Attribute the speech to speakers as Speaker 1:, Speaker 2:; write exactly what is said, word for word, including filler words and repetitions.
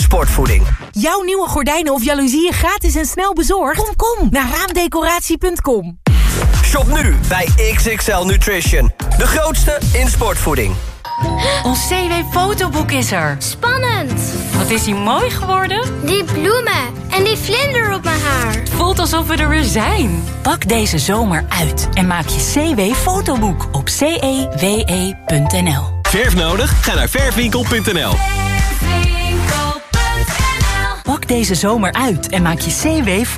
Speaker 1: sportvoeding.
Speaker 2: Jouw nieuwe gordijnen of jaloezieën gratis en snel bezorgd? Kom, kom, naar raamdecoratie punt com.
Speaker 1: Shop nu bij X X L Nutrition. De grootste in sportvoeding.
Speaker 3: Ons C W-fotoboek is er.
Speaker 4: Spannend!
Speaker 3: Wat is hij mooi geworden?
Speaker 4: Die bloemen en die vlinder op mijn haar.
Speaker 3: Het voelt alsof we er weer zijn. Pak deze zomer uit en maak je C W-fotoboek op cewe punt n l.
Speaker 5: Verf nodig? Ga naar verfwinkel punt n l.
Speaker 3: Pak deze zomer uit en maak je C W